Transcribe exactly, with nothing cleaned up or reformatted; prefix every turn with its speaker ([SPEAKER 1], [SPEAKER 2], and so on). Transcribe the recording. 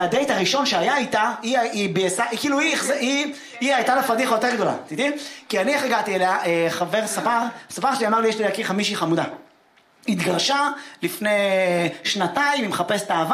[SPEAKER 1] הדייט הראשון שהיה איתה, היא, היא, היא, היא כאילו היא, היא, היא הייתה לה פדיחה יותר גדולה, תדעי? כי אני איך הגעתי אליה, חבר ספר, ספר שלי אמר לי, יש לי להכיר חמישי חמודה. התגרשה לפני שנתיים, היא מחפשת אהבה.